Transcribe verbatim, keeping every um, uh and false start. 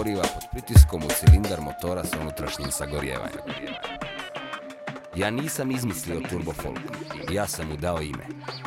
goriva pod pritiskom u cilindar motora sa unutrašnjim sagorijevanjem. Ja nisam izmislio turbofolk, ja sam mu dao ime.